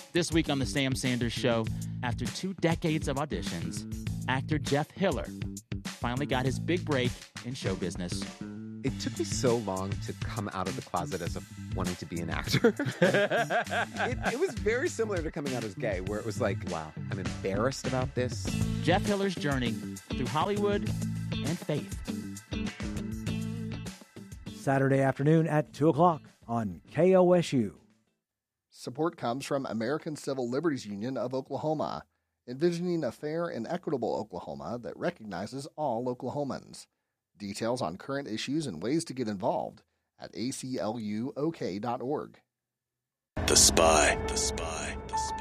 This week on The Sam Sanders Show, after 2 decades of auditions, actor Jeff Hiller finally got his big break in show business. It took me so long to come out of the closet as wanting to be an actor. It was very similar to coming out as gay, where it was like, wow, I'm embarrassed about this. Jeff Hiller's journey through Hollywood and faith. Saturday afternoon at 2 o'clock on KOSU. Support comes from American Civil Liberties Union of Oklahoma, envisioning a fair and equitable Oklahoma that recognizes all Oklahomans. Details on current issues and ways to get involved at acluok.org. The Spy.